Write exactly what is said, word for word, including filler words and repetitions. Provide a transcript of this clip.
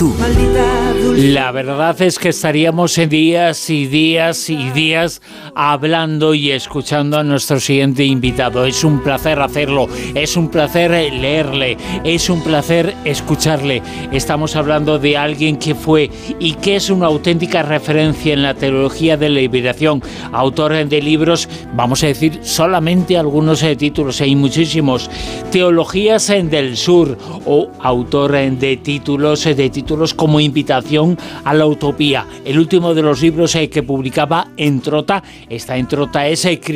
La verdad es que estaríamos en días y días y días hablando y escuchando a nuestro siguiente invitado. Es un placer hacerlo, es un placer leerle, es un placer escucharle. Estamos hablando de alguien que fue y que es una auténtica referencia en la teología de la liberación. Autor de libros, vamos a decir solamente algunos de títulos, hay muchísimos. Teologías del Sur, o autor de títulos, de títulos como Invitación a la Utopía. El último de los libros que publicaba en Trota, está en Trota, es